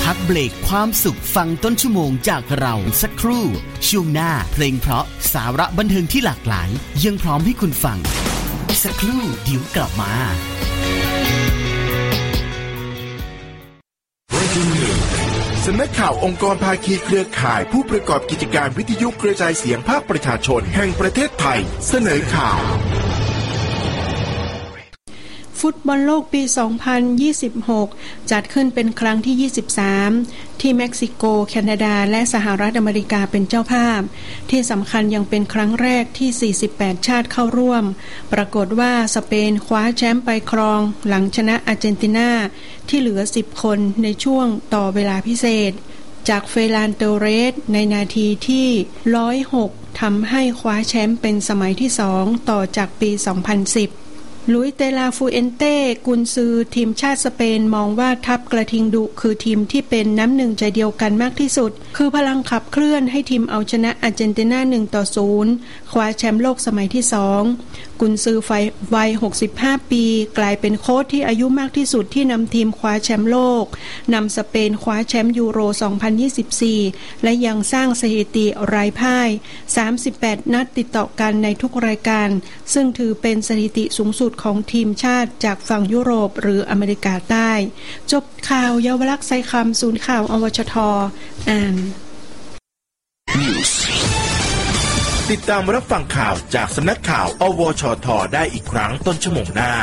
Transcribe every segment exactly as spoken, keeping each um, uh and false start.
พักเบรกความสุขฟังต้นชั่วโมงจากเราสักครู่ช่วงหน้าเพลงเพราะสาระบันเทิงที่หลากหลายยังพร้อมให้คุณฟังสักครู่เดี๋ยวกลับมาสำนักข่าวองค์กรภาคีเครือข่ายผู้ประกอบกิจการวิทยุกระจายเสียงภาคประชาชนแห่งประเทศไทยเสนอข่าวฟุตบอลโลกปี สองพันยี่สิบหก จัดขึ้นเป็นครั้งที่ ยี่สิบสาม ที่เม็กซิโก แคนาดา และสหรัฐอเมริกาเป็นเจ้าภาพที่สำคัญยังเป็นครั้งแรกที่ สี่สิบแปด ชาติเข้าร่วมปรากฏว่าสเปนคว้าแชมป์ไปครองหลังชนะอาร์เจนตินาที่เหลือ สิบ คนในช่วงต่อเวลาพิเศษจากเฟรานโตเรสในนาทีที่ หนึ่งร้อยหก ทำให้คว้าแชมป์เป็นสมัยที่ สอง ต่อจากปี สองพันสิบลุยเตลาฟูเอนเต้กุนซือทีมชาติสเปนมองว่าทัพกระทิงดุคือทีมที่เป็นน้ำหนึ่งใจเดียวกันมากที่สุดคือพลังขับเคลื่อนให้ทีมเอาชนะอาร์เจนตินา หนึ่งต่อศูนย์ คว้าแชมป์โลกสมัยที่สองกุนซือวัยหกสิบห้าปีกลายเป็นโค้ชที่อายุมากที่สุดที่นำทีมคว้าแชมป์โลกนำสเปนคว้าแชมป์ยูโร สองพันยี่สิบสี่ และยังสร้างสถิติไร้พ่าย สามสิบแปด นัดติดต่อกันในทุกรายการซึ่งถือเป็นสถิติสูงสุดของทีมชาติจากฝั่งยุโรปหรืออเมริกาใต้จบข่าวเยาวลักษณ์ไซคำศูนย์ข่าวอวชทอ่านติดตามรับฟังข่าวจากสำนักข่าวอวชทได้อีกครั้งต้นชั่วโมงหน้า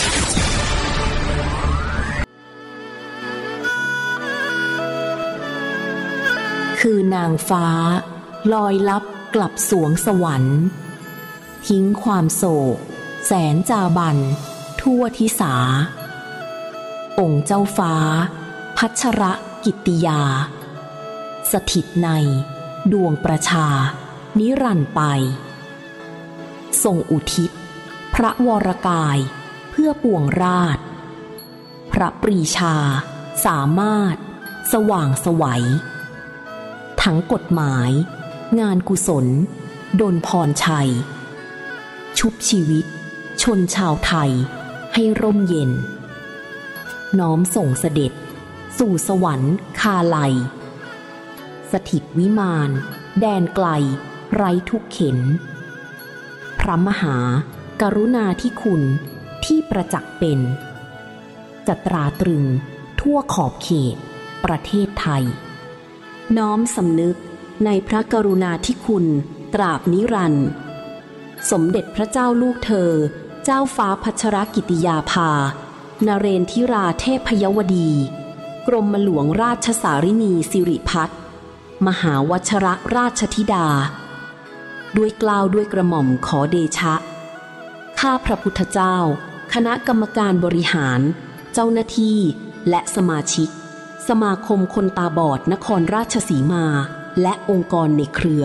คือนางฟ้าลอยลับกลับสวงสวรรค์ทิ้งความโศกแสนจาบันทั่วทิสาองค์เจ้าฟ้าพัชรกิตติยาสถิตในดวงประชานิรันดร์ไปทรงอุทิศพระวรกายเพื่อปวงราชพระปรีชาสามารถสว่างไสวทั้งกฎหมายงานกุศลดลพรชัยชุบชีวิตชนชาวไทยให้ร่มเย็นน้อมส่งเสด็จสู่สวรรค์คาไลสถิตวิมานแดนไกลไร้ทุกเข็นพระมหากรุณาธิคุณที่ประจักษ์เป็นจะตราตรึงทั่วขอบเขตประเทศไทยน้อมสำนึกในพระกรุณาธิคุณตราบนิรันดร์สมเด็จพระเจ้าลูกเธอเจ้าฟ้าพัชรกิติยาภานเรนทิราเทพยวดีกรมหลวงราชสารินีสิริพัฒน์มหาวชรราชธิดาด้วยเกล้าด้วยกระหม่อมขอเดชะข้าพระพุทธเจ้าคณะกรรมการบริหารเจ้าหน้าที่และสมาชิกสมาคมคนตาบอดนครราชสีมาและองค์กรในเครือ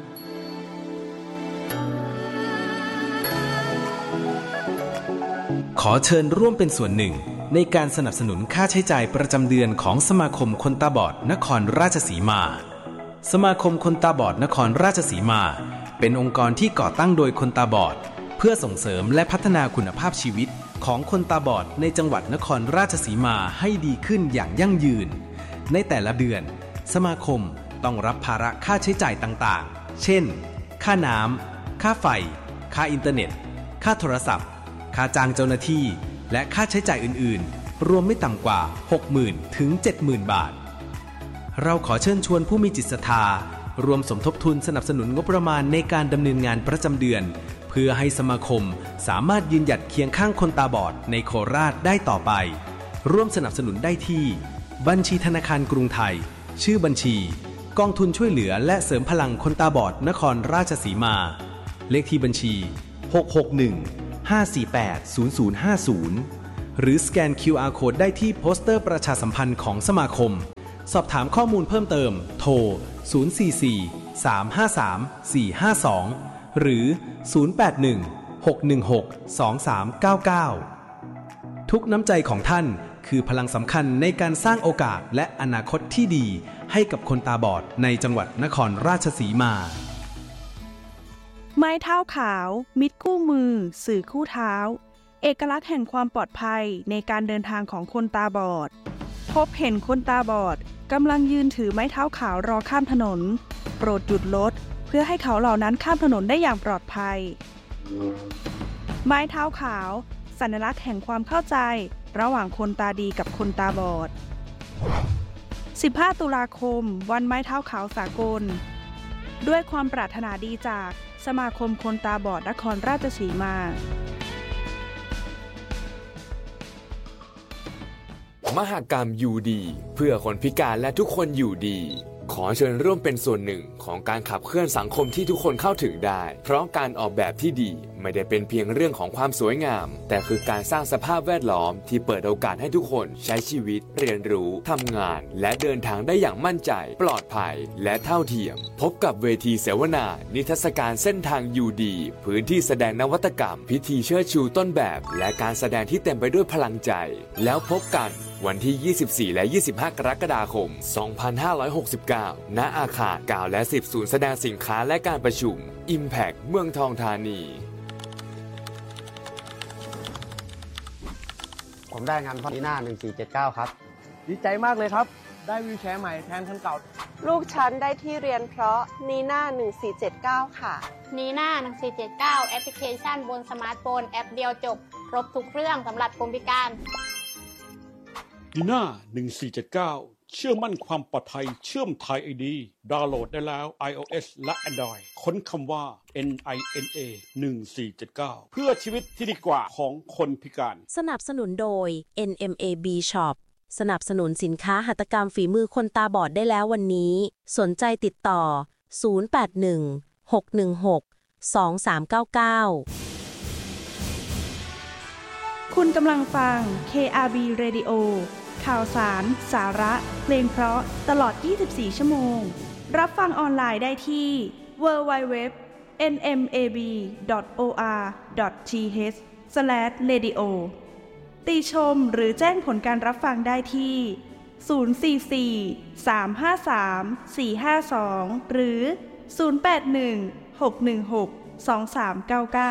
ขอเชิญร่วมเป็นส่วนหนึ่งในการสนับสนุนค่าใช้จ่ายประจำเดือนของสมาคมคนตาบอดนครราชสีมาสมาคมคนตาบอดนครราชสีมาเป็นองค์กรที่ก่อตั้งโดยคนตาบอดเพื่อส่งเสริมและพัฒนาคุณภาพชีวิตของคนตาบอดในจังหวัดนครราชสีมาให้ดีขึ้นอย่างยั่งยืนในแต่ละเดือนสมาคมต้องรับภาระค่าใช้จ่ายต่างๆเช่นค่าน้ำค่าไฟค่าอินเทอร์เน็ตค่าโทรศัพท์ค่าจ้างเจ้าหน้าที่และค่าใช้จ่ายอื่นๆรวมไม่ต่ำกว่า หกหมื่น ถึง เจ็ดหมื่น บาทเราขอเชิญชวนผู้มีจิตศรัทธารวมสมทบทุนสนับสนุนงบประมาณในการดำเนินงานประจำเดือนเพื่อให้สมาคมสามารถยืนหยัดเคียงข้างคนตาบอดในโคราชได้ต่อไปร่วมสนับสนุนได้ที่บัญชีธนาคารกรุงไทยชื่อบัญชีกองทุนช่วยเหลือและเสริมพลังคนตาบอดนครราชสีมาเลขที่บัญชีหก หก หนึ่ง ห้า สี่ แปด ศูนย์ ศูนย์ ห้า ศูนย์หรือสแกน คิว อาร์ Code ได้ที่โปสเตอร์ประชาสัมพันธ์ของสมาคมสอบถามข้อมูลเพิ่มเติมโทรศูนย์ สี่ สี่ สาม ห้า สาม สี่ ห้า สองหรือศูนย์ แปด หนึ่ง หก หนึ่ง หก สอง สาม เก้า เก้าทุกน้ำใจของท่านคือพลังสำคัญในการสร้างโอกาสและอนาคตที่ดีให้กับคนตาบอดในจังหวัดนครราชสีมาไม้เท้าขาวมิตรคู่มือสื่อคู่เท้าเอกลักษณ์แห่งความปลอดภัยในการเดินทางของคนตาบอดพบเห็นคนตาบอดกำลังยืนถือไม้เท้าขาวรอข้ามถนนโปรดหยุดรถเพื่อให้เขาเหล่านั้นข้ามถนนได้อย่างปลอดภัยไม้เท้าขาวสัญลักษณ์แห่งความเข้าใจระหว่างคนตาดีกับคนตาบอดสิบห้าตุลาคมวันไม้เท้าขาวสากลด้วยความปรารถนาดีจากสมาคมคนตาบอดนครราชสีมามหกรรมอยู่ดีเพื่อคนพิการและทุกคนอยู่ดีขอเชิญร่วมเป็นส่วนหนึ่งของการขับเคลื่อนสังคมที่ทุกคนเข้าถึงได้เพราะการออกแบบที่ดีไม่ได้เป็นเพียงเรื่องของความสวยงามแต่คือการสร้างสภาพแวดล้อมที่เปิดโอกาสให้ทุกคนใช้ชีวิตเรียนรู้ทำงานและเดินทางได้อย่างมั่นใจปลอดภัยและเท่าเทียมพบกับเวทีเสวนานิทรรศการเส้นทางอยู่ดีพื้นที่แสดงนวัตกรรมพิธีเชิดชูต้นแบบและการแสดงที่เต็มไปด้วยพลังใจแล้วพบกันวันที่ยี่สิบสี่และยี่สิบห้ากรกฎาคมสองพันห้าร้อยหกสิบเก้าณอาคารเก้าและสิบศูนย์แสดงสินค้าและการประชุม Impact เมืองทองธานีผมได้งานพ่อนีน่าหนึ่งสี่เจ็ดเก้าครับดีใจมากเลยครับได้วีลแชร์ใหม่แทนคันเก่าลูกฉันได้ที่เรียนเพราะนีน่าหนึ่งสี่เจ็ดเก้าค่ะนีน่าหนึ่งสี่เจ็ดเก้าแอปพลิเคชันบนสมาร์ทโฟนแอปเดียวจบครบทุกเรื่องสำหรับคนพิการนีน่าหนึ่งสี่เจ็ดเก้าเชื่อมั่นความปลอดภัยเชื่อมไทย ไอ ดี ดาวน์โหลดได้แล้ว iOS และ Android ค้นคำว่า เอ็น ไอ เอ็น เอ หนึ่งสี่เจ็ดเก้า เพื่อชีวิตที่ดีกว่าของคนพิการสนับสนุนโดย เอ็น เอ็ม เอ บี Shop สนับสนุนสินค้าหัตถกรรมฝีมือคนตาบอดได้แล้ววันนี้สนใจติดต่อศูนย์ แปด หนึ่ง หก หนึ่ง หก สอง สาม เก้า เก้าคุณกำลังฟัง เค อาร์ บี Radio ข่าวสาร สาระเพลงเพราะตลอดยี่สิบสี่ชั่วโมงรับฟังออนไลน์ได้ที่ ดับเบิลยู ดับเบิลยู ดับเบิลยู ดอท เอ็น เอ็ม เอ บี ดอท โอ อาร์ ดอท ที เอช สแลช เรดิโอ ติชมหรือแจ้งผลการรับฟังได้ที่ ศูนย์ สี่ สี่ สาม ห้า สาม สี่ ห้า สอง หรือ ศูนย์ แปด หนึ่ง หก หนึ่ง หก สอง สาม เก้า เก้า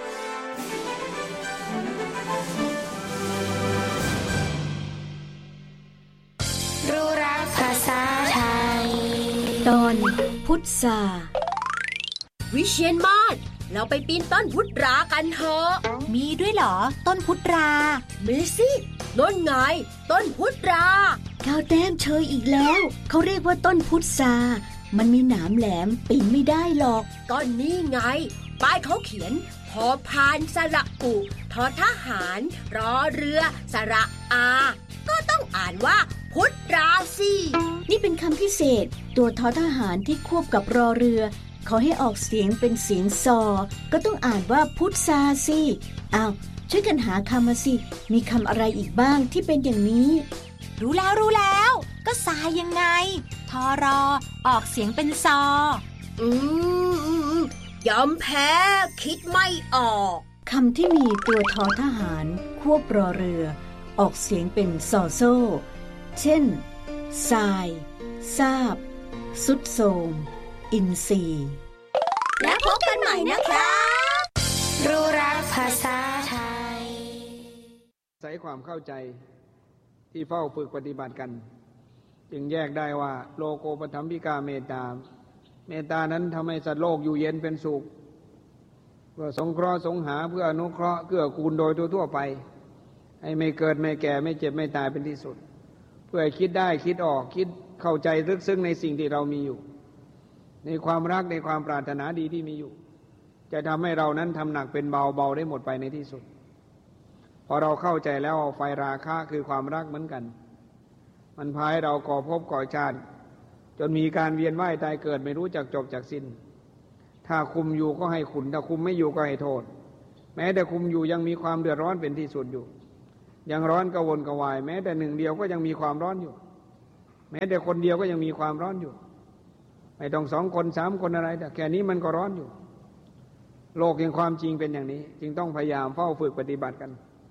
รู้รักภาษาไทยตอนพุทราวิเชียรมาศเราไปปีนต้นพุทรากันเถอะมีด้วยเหรอต้นพุทรามีสิต้นไงต้นพุทราก้าวแต้มเชยอีกแล้วเขาเรียกว่าต้นพุทรามันมีหนามแหลมปีนไม่ได้หรอกก็นี่ไงป้ายเขาเขียนพอพานสระอุทอทหารรอเรือสระอาก็ต้องอ่านว่าพุทราสินี่เป็นคำพิเศษตัวทอทหารที่ควบกับรอเรือเขาให้ออกเสียงเป็นเสียงซอก็ต้องอ่านว่าพุทราสิอ้าวช่วยกันหาคำมาสิมีคำอะไรอีกบ้างที่เป็นอย่างนี้รู้แล้วรู้แล้วก็ทรายยังไงทอรอออกเสียงเป็นซออืมยอมแพ้คิดไม่ออกคำที่มีตัวทอทหารควบรอเรือออกเสียงเป็นซอโซ่เช่นทรายซาบสุดโทรมอินทรีย์แล้วพบกันใหม่นะครับรู้รักภาษาไทยใช้ความเข้าใจที่เฝ้าฝึกปฏิบัติกันจึงแยกได้ว่าโลโกปถัมภิกาเมตตาเมตตานั้นทำให้สัตว์โลกอยู่เย็นเป็นสุขเพื่อสงเคราะห์สงหาเพื่ออนุเคราะห์เกื้อกูลโดยทั่วๆไปให้ไม่เกิดไม่แก่ไม่เจ็บไม่ตายเป็นที่สุดเพื่อคิดได้คิดออกคิดเข้าใจลึกซึ้งในสิ่งที่เรามีอยู่ในความรักในความปรารถนาดีที่มีอยู่จะทำให้เรานั้นทำหนักเป็นเบาเบาได้หมดไปในที่สุดพอเราเข้าใจแล้วไฟราคะคือความรักเหมือนกันมันพาให้เราก่อภพก่อชาติจนมีการเวียนว่ายตายเกิดไม่รู้จักจบจักสิ้นถ้าคุมอยู่ก็ให้ขุนถ้าคุมไม่อยู่ก็ให้โทษแม้แต่คุมอยู่ยังมีความเดือดร้อนเป็นที่สุดอยู่ยังร้อนกระวนกระวายแม้แต่หนึ่งเดียวก็ยังมีความร้อนอยู่แม้แต่คนเดียวก็ยังมีความร้อนอยู่ไม่ต้องสองคนสามคนอะไรแต่แค่นี้มันก็ร้อนอยู่โลกแห่งความจริงเป็นอย่างนี้จึงต้องพยายามเฝ้าฝึกปฏิบัติกัน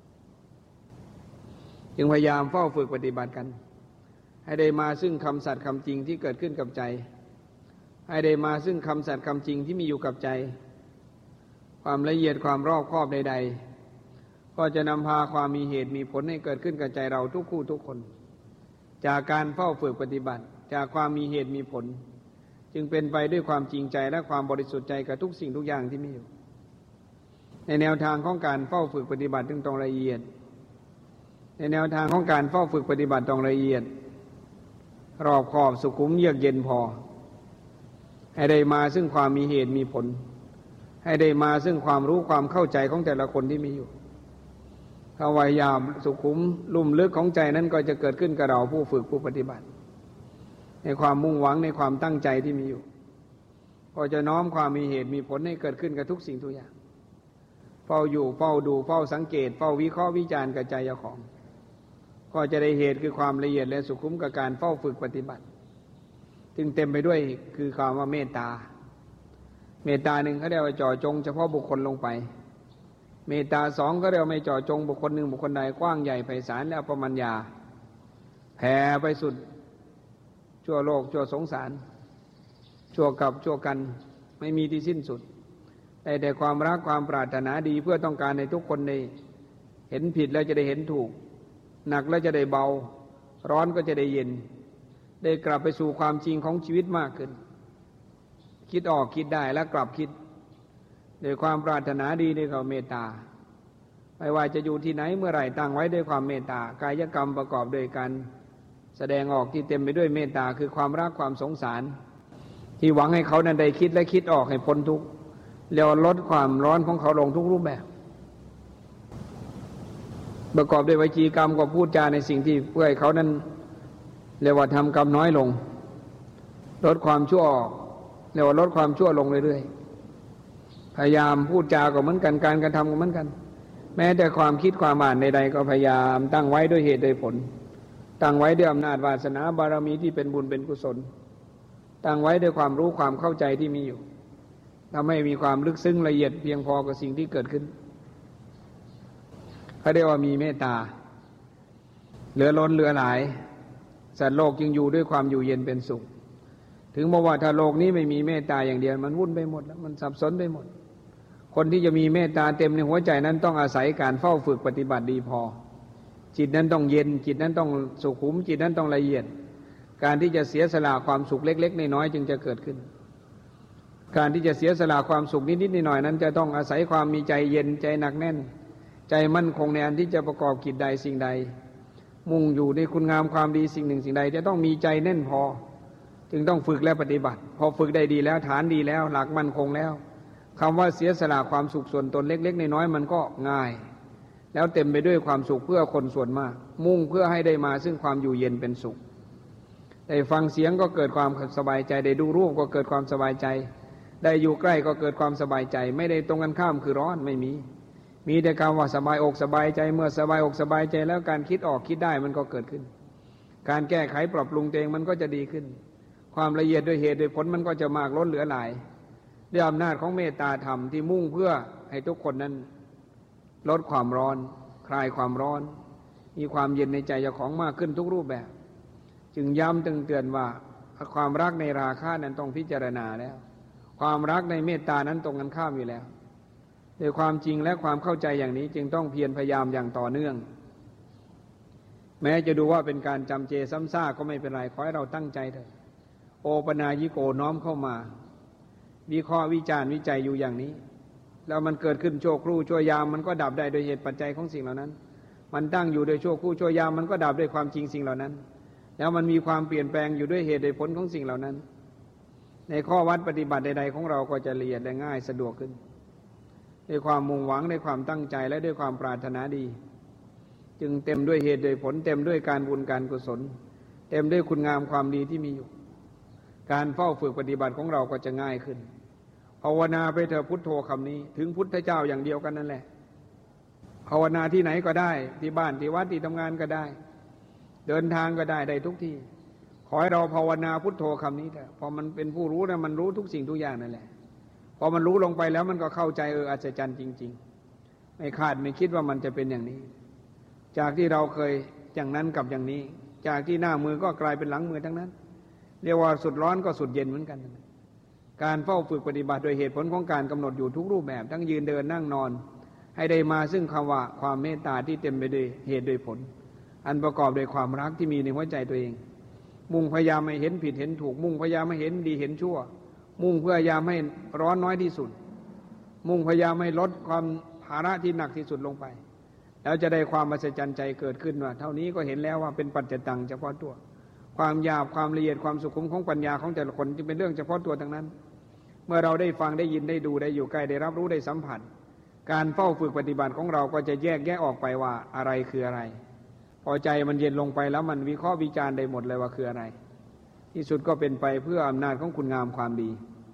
จึงพยายามเฝ้าฝึกปฏิบัติกันให้ได้มาซึ่งคำสัตย์คำจริงที่เกิดขึ้นกับใจให้ได้มาซึ่งคำสัตย์คำจริงที่มีอยู่กับใจความละเอียดความรอบคอบใดๆก็จะนำพาความมีเหตุมีผลให้เกิดขึ้นกับใจเราทุกคู่ทุกคนจากการเฝ้าฝึกปฏิบัติจากความมีเหตุมีผลจึงเป็นไปด้วยความจริงใจและความบริสุทธิ์ใจกับทุกสิ่งทุกอย่างที่มีอยู่ในแนวทางของการเฝ้าฝึกปฏิบัติจึงต้องละเอียดในแนวทางของการเฝ้าฝึกปฏิบัติต้องละเอียดรอบคอบสุขุมเยือกเย็นพอให้ได้มาซึ่งความมีเหตุมีผลให้ได้มาซึ่งความรู้ความเข้าใจของแต่ละคนที่มีอยู่ถ้าพยายามสุขุมลุ่มลึกของใจนั้นก็จะเกิดขึ้นกับเราผู้ฝึกผู้ปฏิบัติในความมุ่งหวังในความตั้งใจที่มีอยู่ก็จะน้อมความมีเหตุมีผลให้เกิดขึ้นกับทุกสิ่งทุกอย่างเฝ้าอยู่เฝ้าดูเฝ้าสังเกตเฝ้าวิเคราะห์วิจารณ์กับใจเจ้าของก็จะได้เหตุคือความละเอียดและสุขุมกับการเฝ้าฝึกปฏิบัติจึงเต็มไปด้วยคือความว่าเมตตาเมตตาหนึ่งเขาเรียกว่าเจาะจงเฉพาะบุคคลลงไปเมตตาสองก็เรียกว่าไม่เจาะจงบุคคลหนึ่งบุคคลใดกว้างใหญ่ไพศาลและอปมัญญาแผ่ไปสุดชั่วโลกชั่วสงสารชั่วกับชั่วกันไม่มีที่สิ้นสุดแต่แต่ความรักความปรารถนาดีเพื่อต้องการให้ทุกคนได้เห็นผิดแล้วจะได้เห็นถูกหนักแล้วจะได้เบาร้อนก็จะได้เย็นได้กลับไปสู่ความจริงของชีวิตมากขึ้นคิดออกคิดได้แล้วกลับคิดด้วยความปรารถนาดีด้วยความเมตตาไม่ว่าจะอยู่ที่ไหนเมื่อไหร่ตั้งไว้ด้วยความเมตตากายกรรมประกอบด้วยการแสดงออกที่เต็มไปด้วยเมตตาคือความรักความสงสารที่หวังให้เขานั้นได้คิดและคิดออกให้พ้นทุกข์แล้วลดความร้อนของเขาลงทุกรูปแบบประกอบด้วยวจีกรรมก็พูดจาในสิ่งที่เพื่อให้เขานั้นเรียกว่าทำกรรมน้อยลงลดความชั่วออกเรียกว่าลดความชั่วลงเรื่อยๆพยายามพูดจาก็เหมือนกันการกระทำก็เหมือนกันแม้แต่ความคิดความอ่านใดๆก็พยายามตั้งไว้ด้วยเหตุด้วยผลตั้งไว้ด้วยอำนาจวาสนาบารมีที่เป็นบุญเป็นกุศลตั้งไว้ด้วยความรู้ความเข้าใจที่มีอยู่ทำให้มีความลึกซึ้งละเอียดเพียงพอกับสิ่งที่เกิดขึ้นเขาเรียกว่ามีเมตตาเหลือล้นเหลือหลายสัตว์โลกจึงอยู่ด้วยความอยู่เย็นเป็นสุขถึงบอกว่าถ้าโลกนี้ไม่มีเมตตาอย่างเดียวมันวุ่นไปหมดแล้วมันสับสนไปหมดคนที่จะมีเมตตาเต็มในหัวใจนั้นต้องอาศัยการเฝ้าฝึกปฏิบัติดีพอจิตนั้นต้องเย็นจิตนั้นต้องสุขุมจิตนั้นต้องละเอียดการที่จะเสียสละความสุขเล็กๆน้อยๆจึงจะเกิดขึ้นการที่จะเสียสละความสุขนิดๆหน่อยๆนั้นจะต้องอาศัยความมีใจเย็นใจหนักแน่นใจมั่นคงในอันที่จะประกอบกิจใดสิ่งใดมุ่งอยู่ในคุณงามความดีสิ่งหนึ่งสิ่งใดจะต้องมีใจแน่นพอจึงต้องฝึกและปฏิบัติพอฝึกได้ดีแล้วฐานดีแล้วหลักมั่นคงแล้วคำว่าเสียสละความสุขส่วนตนเล็กๆน้อยๆมันก็ง่ายแล้วเต็มไปด้วยความสุขเพื่อคนส่วนมากมุ่งเพื่อให้ได้มาซึ่งความอยู่เย็นเป็นสุขได้ฟังเสียงก็เกิดความสบายใจได้ดูรูปก็เกิดความสบายใจได้อยู่ใกล้ก็เกิดความสบายใจไม่ได้ตรงกันข้ามคือร้อนไม่มีมีแต่คำว่าสบายอกสบายใจเมื่อสบายอกสบายใจแล้วการคิดออกคิดได้มันก็เกิดขึ้นการแก้ไขปรับปรุงตัวเองมันก็จะดีขึ้นความละเอียดด้วยเหตุด้วยผลมันก็จะมากล้นเหลือหลายด้วยอำนาจของเมตตาธรรมที่มุ่งเพื่อให้ทุกคนนั้นลดความร้อนคลายความร้อนมีความเย็นในใจเจ้าของมากขึ้นทุกรูปแบบจึงย้ำตึงเตือนว่าความรักในราคะนั้นต้องพิจารณาแล้วความรักในเมตตานั้นตรงกันข้ามอยู่แล้วด้วยความจริงและความเข้าใจอย่างนี้จึงต้องเพียรพยายามอย่างต่อเนื่องแม้จะดูว่าเป็นการจำเจซ้ำซากก็ไม่เป็นไรขอให้เราตั้งใจเถอะโอปนายิโกน้อมเข้ามาวิเคราะห์วิจารณ์วิจัยอยู่อย่างนี้แล้วมันเกิดขึ้นชั่วครู่ชั่วยามมันก็ดับได้โดยเหตุปัจจัยของสิ่งเหล่านั้นมันตั้งอยู่โดยชั่วครู่ชั่วยามมันก็ดับด้วยความจริงสิ่งเหล่านั้นแล้วมันมีความเปลี่ยนแปลงอยู่ด้วยเหตุโดยผลของสิ่งเหล่านั้นในข้อวัดปฏิบัติใดๆของเราก็จะละเอียดและง่ายสะดวกขึ้นด้วยความมุ่งหวังด้วยความตั้งใจและด้วยความปรารถนาดีจึงเต็มด้วยเหตุโดยผลเต็มด้วยการบุญการกุศลเต็มด้วยคุณงามความดีที่มีอยู่การเฝ้าฝึกปฏิบัติของเราก็จะง่ายขึ้นภาวนาไปเถอะพุทโธคำนี้ถึงพุทธเจ้าอย่างเดียวกันนั่นแหละภาวนาที่ไหนก็ได้ที่บ้านที่วัดที่ทำงานก็ได้เดินทางก็ได้ได้ทุกที่ขอให้เราภาวนาพุทโธคำนี้เถอะพอมันเป็นผู้รู้นะมันรู้ทุกสิ่งทุกอย่างนั่นแหละพอมันรู้ลงไปแล้วมันก็เข้าใจเอออัศจรรย์จริงๆไม่คาดไม่คิดว่ามันจะเป็นอย่างนี้จากที่เราเคยอย่างนั้นกับอย่างนี้จากที่หน้ามือก็กลายเป็นหลังมือทั้งนั้นเรียกว่าสุดร้อนก็สุดเย็นเหมือนกันการเฝ้าฝึกปฏิบัติโดยเหตุผลของการกำหนดอยู่ทุกรูปแบบทั้งยืนเดินนั่งนอนให้ได้มาซึ่งคำว่าความเมตตาที่เต็มไปด้วยเหตุด้วยผลอันประกอบด้วยความรักที่มีในหัวใจตัวเองมุ่งพยายามให้เห็นผิดเห็นถูกมุ่งพยายามให้เห็นดีเห็นชั่วมุ่งพยายามให้ร้อนน้อยที่สุดมุ่งพยายามให้ลดความภาระที่หนักที่สุดลงไปแล้วจะได้ความมหัศจรรย์ใจเกิดขึ้นว่าเท่านี้ก็เห็นแล้วว่าเป็นปัจจตังเฉพาะตัวความหยาบความละเอียดความสุขุมของปัญญาของแต่ละคนจึงเป็นเรื่องเฉพาะตัวทั้งนั้นเมื่อเราได้ฟังได้ยินได้ดูได้อยู่ใกล้ได้รับรู้ได้สัมผัสการเฝ้าฝึกปฏิบัติของเราก็จะแยกแยะออกไปว่าอะไรคืออะไรพอใจมันเย็นลงไปแล้วมันวิเคราะห์วิจารณ์ได้หมดเลยว่าคืออะไรที่สุดก็เป็นไปเพื่ออำนาจของคุณงามความดี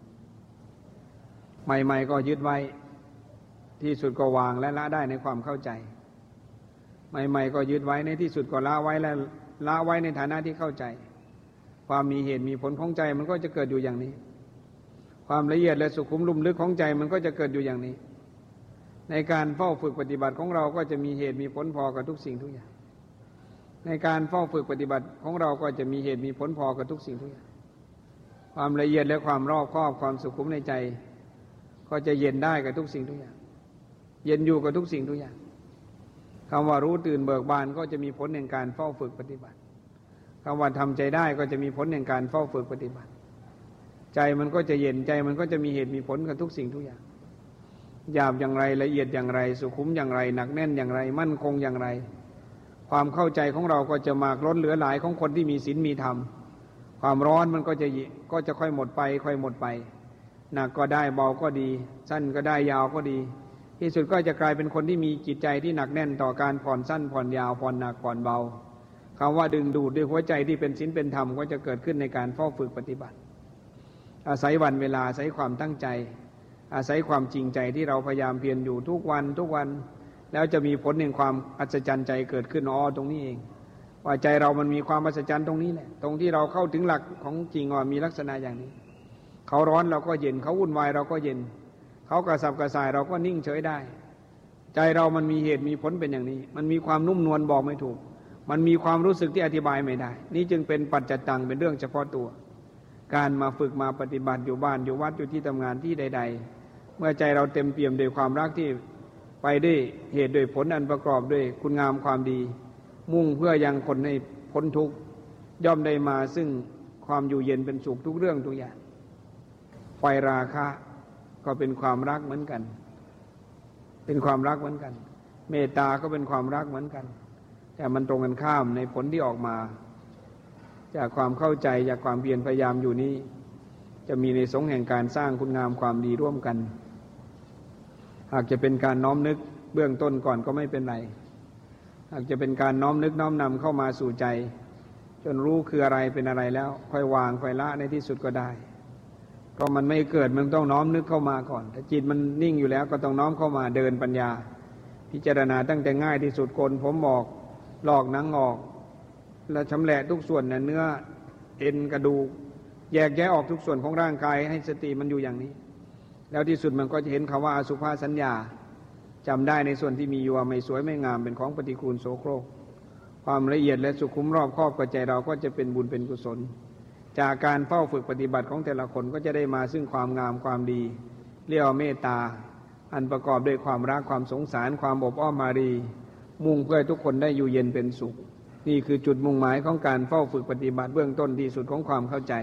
ใหม่ๆก็ยึดไว้ที่สุดก็วางและละได้ในความเข้าใจใหม่ๆก็ยึดไว้ในที่สุดก็ละไว้และละไว้ในฐานะที่เข้าใจความมีเหตุมีผลของใจมันก็จะเกิดอยู่อย่างนี้ความละเอียดและสุขุมลุ่มลึกของใจมันก็จะเกิดอยู่อย่างนี้ในการเฝ้าฝึกปฏิบัติของเราก็จะมีเหตุมีผลพอกับทุกสิ่งทุกอย่างในการเฝ้าฝึกปฏิบัติของเราก็จะมีเหตุมีผลพอกับทุกสิ่งทุกอย่างความละเอียดและความรอบคอบความสุขุมในใจก็จะเย็นได้กับทุกสิ่งทุกอย่างเย็นอยู่กับทุกสิ่งทุกอย่างคำว่ารู้ตื่นเบิกบานก็จะมีผลแห่งการเฝ้าฝึกปฏิบัติคำว่าทำใจได้ก็จะมีผลแห่งการเฝ้าฝึกปฏิบัติใจมันก็จะเย็นใจมันก็จะมีเหตุมีผลกับทุกสิ่งทุกอย่างหยาบอย่างไรละเอียดอย่างไรสุขุมอย่างไรหนักแน่นอย่างไรมั่นคงอย่างไรความเข้าใจของเราก็จะมากล้นเหลือหลายของคนที่มีศีลมีธรรมความร้อนมันก็จะก็จะค่อยหมดไปค่อยหมดไปหนักก็ได้เบาก็ดีสั้นก็ได้ยาวก็ดีที่สุดก็จะกลายเป็นคนที่มีจิตใจที่หนักแน่นต่อการผ่อนสั้นผ่อนยาวผ่อนหนักผ่อนเบาคำว่าดึงดูดด้วยหัวใจที่เป็นศีลเป็นธรรมก็จะเกิดขึ้นในการเฝ้าฝึกปฏิบัติอาศัยวันเวลาอาศัยความตั้งใจอาศัยความจริงใจที่เราพยายามเพียรอยู่ทุกวันทุกวันแล้วจะมีผลแห่งความอัศจรรย์ใจเกิดขึ้นอ๋อตรงนี้เองว่าใจเรามันมีความอัศจรรย์ตรงนี้แหละตรงที่เราเข้าถึงหลักของจริงว่ามีลักษณะอย่างนี้เขาร้อนเราก็เย็นเขาวุ่นวายเราก็เย็นเขากระสับกระส่ายเราก็นิ่งเฉยได้ใจเรามันมีเหตุมีผลเป็นอย่างนี้มันมีความนุ่มนวลบอกไม่ถูกมันมีความรู้สึกที่อธิบายไม่ได้นี่จึงเป็นปัจจตังเป็นเรื่องเฉพาะตัวการมาฝึกมาปฏิบัติอยู่บ้านอยู่วัดอยู่ที่ทำงานที่ใดๆเมื่อใจเราเต็มเปี่ยมด้วยความรักที่ไปด้วยเหตุด้วยผลอันประกอบด้วยคุณงามความดีมุ่งเพื่อยังคนให้พ้นทุกข์ย่อมได้มาซึ่งความอยู่เย็นเป็นสุขทุกเรื่องทุกอย่างไฟราคะก็เป็นความรักเหมือนกันเป็นความรักเหมือนกันเมตตาก็เป็นความรักเหมือนกันแต่มันตรงกันข้ามในผลที่ออกมาจากความเข้าใจจากความเพียรพยายามอยู่นี้จะมีในสงแห่งการสร้างคุณงามความดีร่วมกันหากจะเป็นการน้อมนึกเบื้องต้นก่อนก็ไม่เป็นไรหากจะเป็นการน้อมนึกน้อมนำเข้ามาสู่ใจจนรู้คืออะไรเป็นอะไรแล้วค่อยวางค่อยละในที่สุดก็ได้ก็มันไม่เกิดมันต้องน้อมนึกเข้ามาก่อนถ้าจิตมันนิ่งอยู่แล้วก็ต้องน้อมเข้ามาเดินปัญญาพิจารณาตั้งแต่ง่ายที่สุดโกนผมออกลอกหนังออกแล้วชำแหละทุกส่วนเนื้อเอ็นกระดูกแยกแยะออกทุกส่วนของร่างกายให้สติมันอยู่อย่างนี้แล้วที่สุดมันก็จะเห็นคำว่าอสุภสัญญาจำได้ในส่วนที่มีอยู่ว่าไม่สวยไม่งามเป็นของปฏิกูลโสโครกความละเอียดและสุขุมรอบคอบกับใจเราก็จะเป็นบุญเป็นกุศลจากการเฝ้าฝึกปฏิบัติของแต่ละคนก็จะได้มาซึ่งความงามความดีเรียกว่าเมตตาอันประกอบด้วยความรักความสงสารความอบอ้อมอารีมุ่งเพื่อให้ทุกคนได้อยู่เย็นเป็นสุขนี่คือจุดมุ่งหมายของการเฝ้าฝึกปฏิบัติเบื้องต้นที่สุดของความเข้าใจ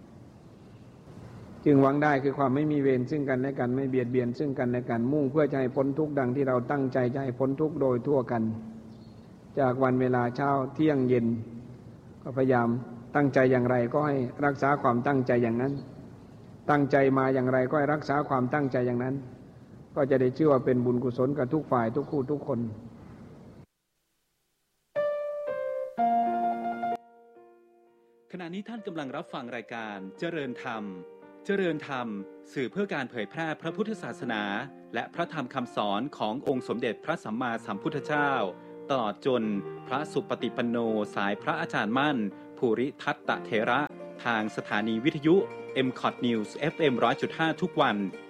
จึงหวังได้คือความไม่มีเวรซึ่งกันและกันไม่เบียดเบียนซึ่งกันและกันมุ่งเพื่อจะให้พ้นทุกข์ดังที่เราตั้งใจจะให้พ้นทุกข์โดยทั่วกันจากวันเวลาเช้าเที่ยงเย็นก็พยายามตั้งใจอย่างไรก็ให้รักษาความตั้งใจอย่างนั้นตั้งใจมาอย่างไรก็ให้รักษาความตั้งใจอย่างนั้นก็จะได้ชื่อว่าเป็นบุญกุศลกับทุกฝ่ายทุกคู่ทุกคนขณะนี้ท่านกำลังรับฟังรายการเจริญธรรมเจริญธรรมสื่อเพื่อการเผยแพร่พระพุทธศาสนาและพระธรรมคำสอนขององค์สมเด็จพระสัมมาสัมพุทธเจ้าตลอดจนพระสุปฏิปันโนสายพระอาจารย์มั่นภูริทัตตเถระทางสถานีวิทยุ เอ็ม ซี โอ ที News เอฟ เอ็ม หนึ่งร้อยจุดห้า ทุกวัน